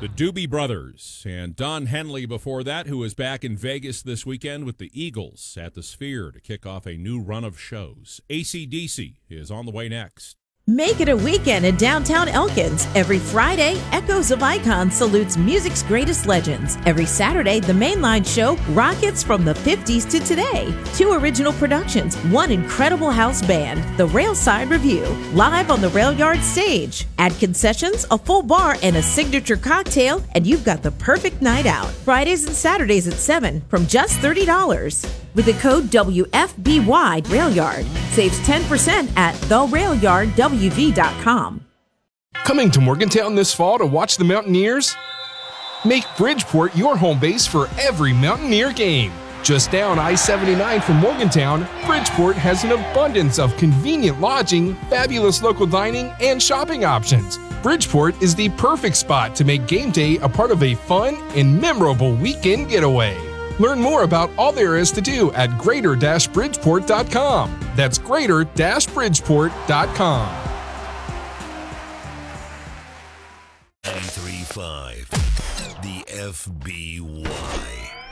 The Doobie Brothers and Don Henley before that, who is back in Vegas this weekend with the Eagles at the Sphere to kick off a new run of shows. AC/DC is on the way next. Make it a weekend in downtown Elkins. Every Friday, Echoes of Icon salutes music's greatest legends. Every Saturday, the Mainline show rockets from the 50s to today. 2 original productions, 1 incredible house band, the Railside Review, live on the Rail Yard stage. Add concessions, a full bar, and a signature cocktail, and you've got the perfect night out. Fridays and Saturdays at 7 from just $30. With the code WFBY RailYard, saves 10% at therailyardwv.com. Coming to Morgantown this fall to watch the Mountaineers? Make Bridgeport your home base for every Mountaineer game. Just down I-79 from Morgantown, Bridgeport has an abundance of convenient lodging, fabulous local dining, and shopping options. Bridgeport is the perfect spot to make game day a part of a fun and memorable weekend getaway. Learn more about all there is to do at greater-bridgeport.com. That's greater-bridgeport.com. 93.5 The FBY.